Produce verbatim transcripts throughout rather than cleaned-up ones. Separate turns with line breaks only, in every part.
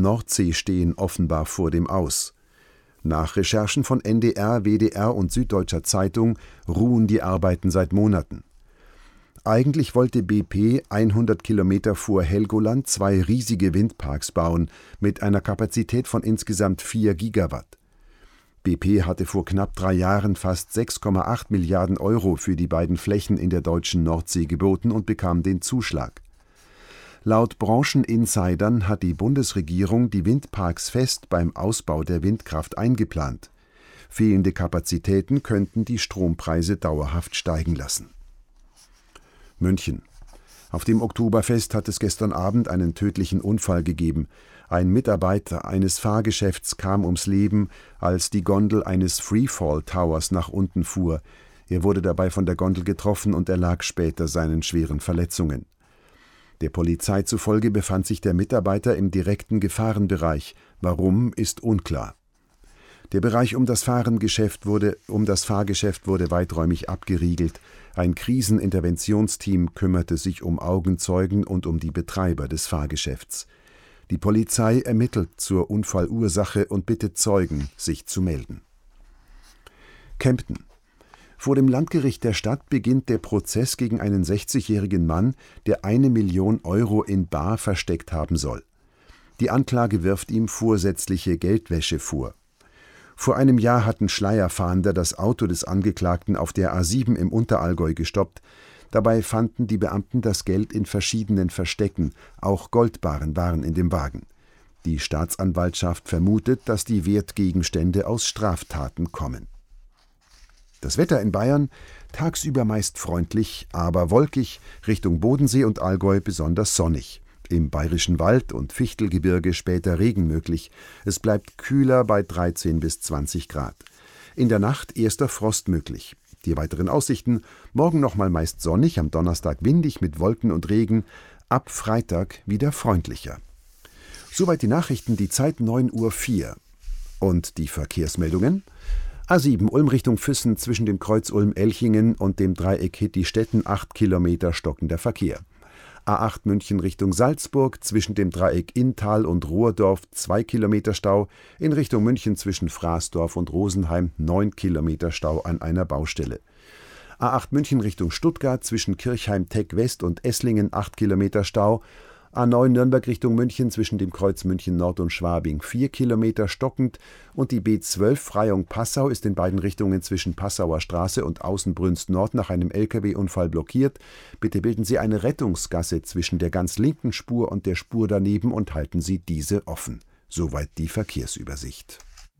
Nordsee stehen offenbar vor dem Aus. Nach Recherchen von N D R, W D R und Süddeutscher Zeitung ruhen die Arbeiten seit Monaten. Eigentlich wollte B P hundert Kilometer vor Helgoland zwei riesige Windparks bauen, mit einer Kapazität von insgesamt vier Gigawatt. B P hatte vor knapp drei Jahren fast sechs Komma acht Milliarden Euro für die beiden Flächen in der deutschen Nordsee geboten und bekam den Zuschlag. Laut Brancheninsidern hat die Bundesregierung die Windparks fest beim Ausbau der Windkraft eingeplant. Fehlende Kapazitäten könnten die Strompreise dauerhaft steigen lassen. München. Auf dem Oktoberfest hat es gestern Abend einen tödlichen Unfall gegeben. Ein Mitarbeiter eines Fahrgeschäfts kam ums Leben, als die Gondel eines Freefall Towers nach unten fuhr. Er wurde dabei von der Gondel getroffen und erlag später seinen schweren Verletzungen. Der Polizei zufolge befand sich der Mitarbeiter im direkten Gefahrenbereich. Warum, ist unklar. Der Bereich um das Fahrengeschäft wurde, um das Fahrgeschäft wurde weiträumig abgeriegelt. Ein Kriseninterventionsteam kümmerte sich um Augenzeugen und um die Betreiber des Fahrgeschäfts. Die Polizei ermittelt zur Unfallursache und bittet Zeugen, sich zu melden. Kempten. Vor dem Landgericht der Stadt beginnt der Prozess gegen einen sechzigjährigen Mann, der eine Million Euro in bar versteckt haben soll. Die Anklage wirft ihm vorsätzliche Geldwäsche vor. Vor einem Jahr hatten Schleierfahnder das Auto des Angeklagten auf der A sieben im Unterallgäu gestoppt. Dabei fanden die Beamten das Geld in verschiedenen Verstecken, auch Goldbarren waren in dem Wagen. Die Staatsanwaltschaft vermutet, dass die Wertgegenstände aus Straftaten kommen. Das Wetter in Bayern: tagsüber meist freundlich, aber wolkig, Richtung Bodensee und Allgäu besonders sonnig. Im Bayerischen Wald und Fichtelgebirge später Regen möglich. Es bleibt kühler bei dreizehn bis zwanzig Grad. In der Nacht erster Frost möglich. Die weiteren Aussichten: morgen nochmal meist sonnig, am Donnerstag windig mit Wolken und Regen, ab Freitag wieder freundlicher. Soweit die Nachrichten, die Zeit neun Uhr vier. Und die Verkehrsmeldungen: A sieben Ulm Richtung Füssen zwischen dem Kreuz Ulm-Elchingen und dem Dreieck Hitti-Stetten acht Kilometer stockender Verkehr. A acht München Richtung Salzburg zwischen dem Dreieck Inntal und Rohrdorf zwei Kilometer Stau, in Richtung München zwischen Fraßdorf und Rosenheim neun Kilometer Stau an einer Baustelle. A acht München Richtung Stuttgart zwischen Kirchheim-Teck West und Esslingen acht Kilometer Stau, A neun Nürnberg Richtung München zwischen dem Kreuz München Nord und Schwabing vier Kilometer stockend und die B zwölf Freyung-Passau ist in beiden Richtungen zwischen Passauer Straße und Außenbrünst Nord nach einem L K W-Unfall blockiert. Bitte bilden Sie eine Rettungsgasse zwischen der ganz linken Spur und der Spur daneben und halten Sie diese offen. Soweit die Verkehrsübersicht.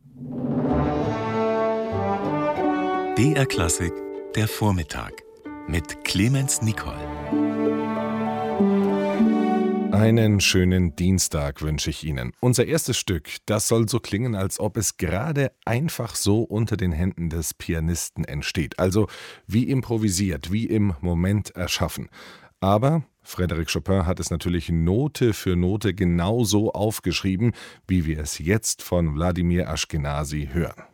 D R Klassik, der Vormittag mit Clemens Nicol.
Einen schönen Dienstag wünsche ich Ihnen. Unser erstes Stück, das soll so klingen, als ob es gerade einfach so unter den Händen des Pianisten entsteht. Also wie improvisiert, wie im Moment erschaffen. Aber Frédéric Chopin hat es natürlich Note für Note genauso aufgeschrieben, wie wir es jetzt von Wladimir Ashkenazy hören.